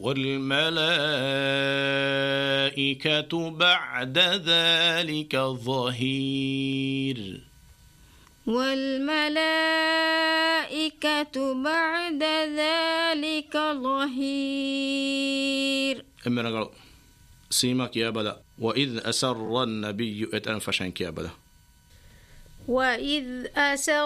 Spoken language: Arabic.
والملائكة بعد ذلك ظهير والملائكة بعد ذلك ظهير امرغلو سيماك يا بدا وإذ أسر النبي اتنفشن يا بدا وإذ أسر